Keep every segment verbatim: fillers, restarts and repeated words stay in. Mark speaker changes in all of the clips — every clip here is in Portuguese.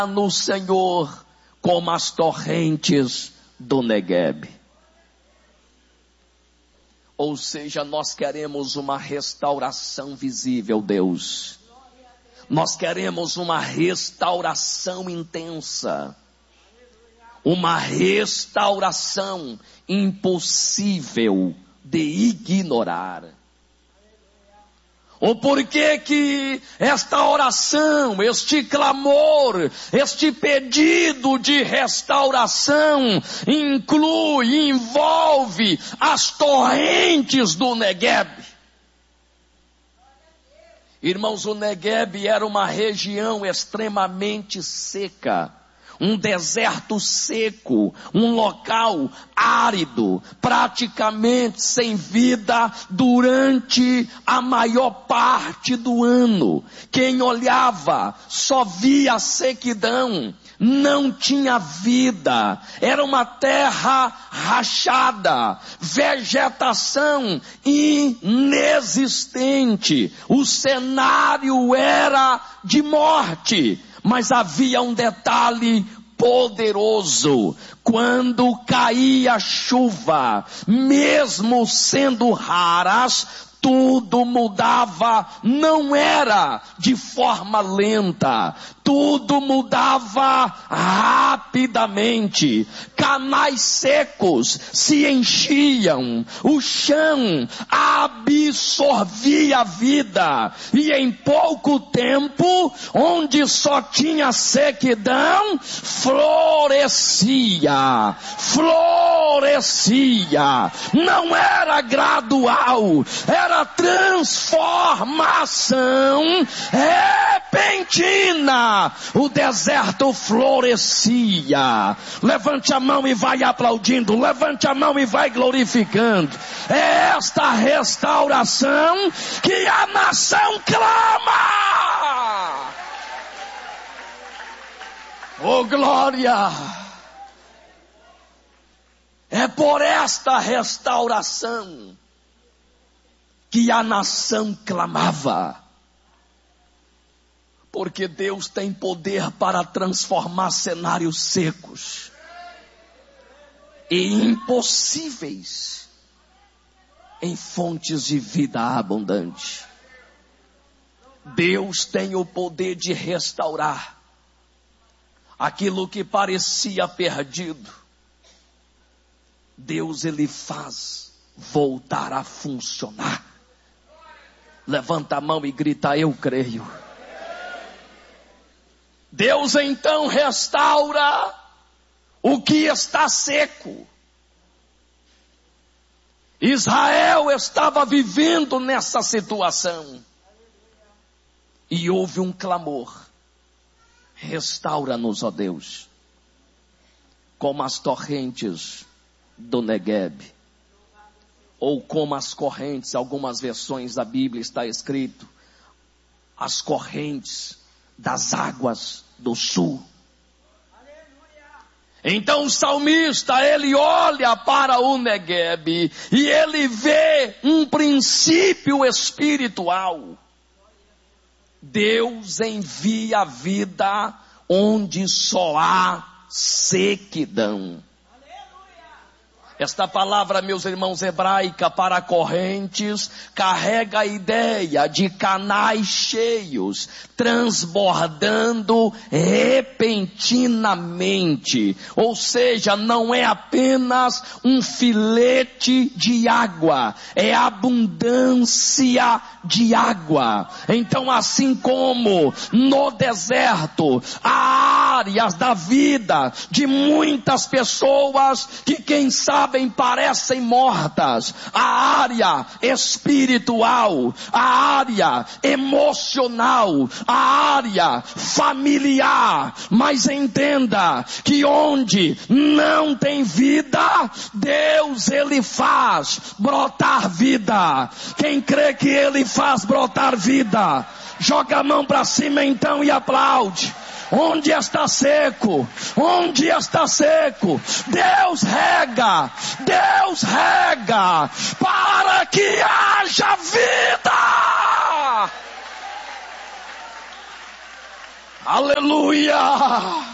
Speaker 1: no Senhor como as torrentes do Negueb. Ou seja, nós queremos uma restauração visível, Deus. Nós queremos uma restauração intensa. Uma restauração impossível de ignorar. O porquê que esta oração, este clamor, este pedido de restauração inclui, envolve as torrentes do Negueb. Irmãos, o Negueb era uma região extremamente seca. Um deserto seco, um local árido, praticamente sem vida durante a maior parte do ano. Quem olhava só via sequidão, não tinha vida, era uma terra rachada, vegetação inexistente, o cenário era de morte. Mas havia um detalhe poderoso: quando caía chuva, mesmo sendo raras, tudo mudava, não era de forma lenta, tudo mudava rapidamente. Canais secos se enchiam, o chão absorvia a vida, e em pouco tempo, onde só tinha sequidão, florescia, florescia. Não era gradual, era transformação repentina. O deserto florescia. Levante a mão e vai aplaudindo, levante a mão e vai glorificando. É esta restauração que a nação clama. Oh glória! É por esta restauração que a nação clamava. Porque Deus tem poder para transformar cenários secos e impossíveis em fontes de vida abundante. Deus tem o poder de restaurar aquilo que parecia perdido. Deus, ele faz voltar a funcionar. Levanta a mão e grita: eu creio. Deus então restaura o que está seco. Israel estava vivendo nessa situação. E houve um clamor: restaura-nos, ó Deus, como as torrentes do Negueb. Ou como as correntes, algumas versões da Bíblia está escrito, as correntes das águas do sul. Então o salmista, ele olha para o Negueb e ele vê um princípio espiritual. Deus envia vida onde só há sequidão. Esta palavra, meus irmãos, hebraica para correntes, carrega a ideia de canais cheios, transbordando repentinamente. Ou seja, não é apenas um filete de água, é abundância de água. Então, assim como no deserto, há áreas da vida de muitas pessoas que, quem sabe, parecem mortas, a área espiritual, a área emocional, a área familiar. Mas entenda que onde não tem vida, Deus, ele faz brotar vida. Quem crê que ele faz brotar vida, joga a mão para cima então e aplaude. Onde está seco, onde está seco, Deus rega, Deus rega, para que haja vida. Aleluia!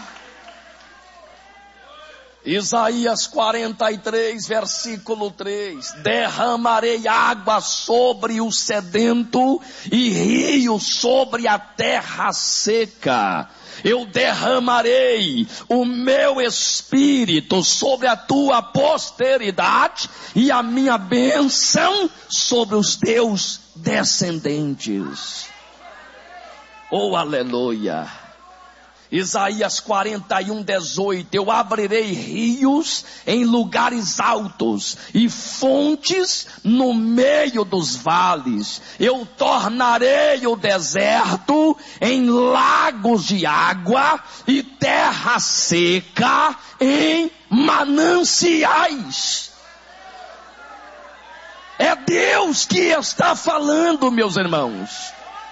Speaker 1: Isaías quarenta e três, versículo três. Derramarei água sobre o sedento e rio sobre a terra seca. Eu derramarei o meu espírito sobre a tua posteridade e a minha bênção sobre os teus descendentes. Oh, aleluia! Isaías quarenta e um, dezoito. Eu abrirei rios em lugares altos e fontes no meio dos vales. Eu tornarei o deserto em lagos de água e terra seca em mananciais. É Deus que está falando, meus irmãos.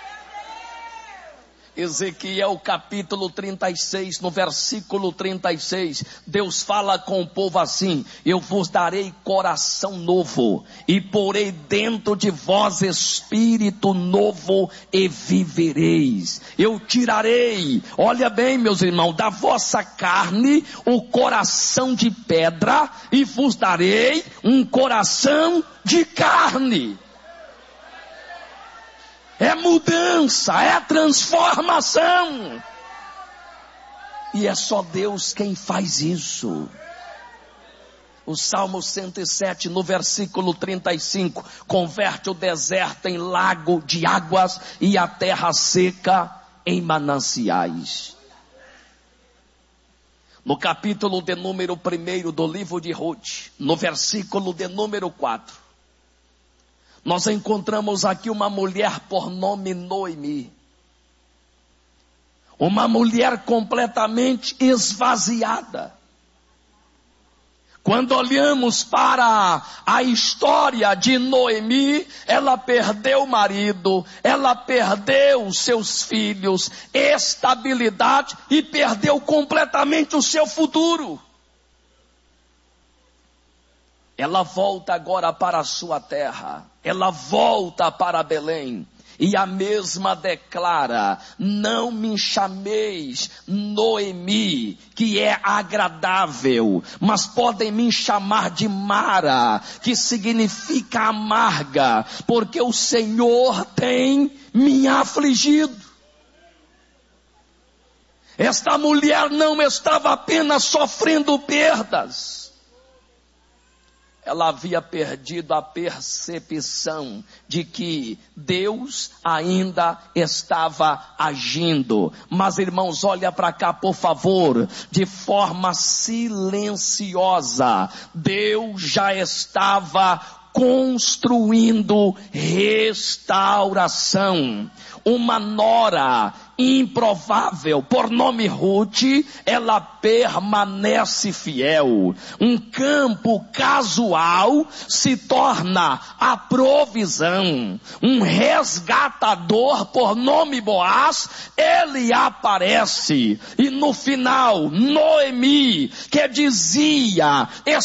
Speaker 1: Ezequiel capítulo trinta e seis, no versículo trinta e seis, Deus fala com o povo assim: eu vos darei coração novo, e porei dentro de vós espírito novo, e vivereis. Eu tirarei, olha bem, meus irmãos, da vossa carne o coração de pedra, e vos darei um coração de carne. É mudança, é transformação. E é só Deus quem faz isso. O Salmo cento e sete, no versículo trinta e cinco, converte o deserto em lago de águas e a terra seca em mananciais. No capítulo de número um do livro de Ruth, no versículo de número quatro, nós encontramos aqui uma mulher por nome Noemi. Uma mulher completamente esvaziada. Quando olhamos para a história de Noemi, ela perdeu o marido, ela perdeu seus filhos, estabilidade e perdeu completamente o seu futuro. Ela volta agora para a sua terra, ela volta para Belém, e a mesma declara: não me chameis Noemi, que é agradável, mas podem me chamar de Mara, que significa amarga, porque o Senhor tem me afligido. Esta mulher não estava apenas sofrendo perdas, ela havia perdido a percepção de que Deus ainda estava agindo. Mas, irmãos, olha para cá, por favor. De forma silenciosa, Deus já estava construindo restauração. Uma nora improvável, por nome Ruth, ela permanece fiel. Um campo casual se torna a provisão. Um resgatador, por nome Boaz, ele aparece. E no final, Noemi, que dizia